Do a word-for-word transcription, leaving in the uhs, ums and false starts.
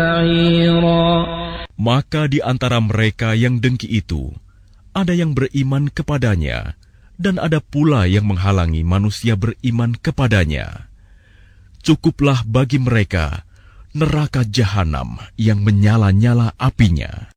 Maka di antara mereka yang dengki itu, ada yang beriman kepadanya, dan ada pula yang menghalangi manusia beriman kepadanya. Cukuplah bagi mereka neraka jahanam yang menyala-nyala apinya.